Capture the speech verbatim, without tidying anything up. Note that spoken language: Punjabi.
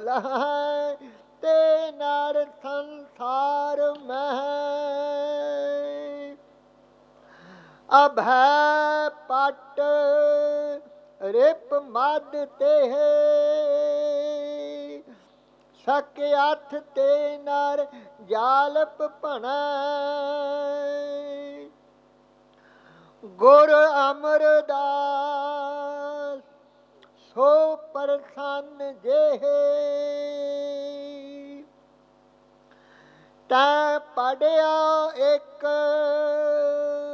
ਲਹੈ ਤੇ ਨਰ ਸੰਸਾਰ ਮਹਿ। ਅਭੈ ਪਟ ਰਿਪ ਮਦ ਤੇਹ ਸਕ ਅਥ ਤੇ ਨਰ ਜਾਲਪ ਭਣੈ। ਗੁਰ ਅਮਰਦਾਸ ਸੋ ਪ੍ਰਸੰਨ ਜਿਹੇ ਤੈ ਪੜਿਆ ਇੱਕ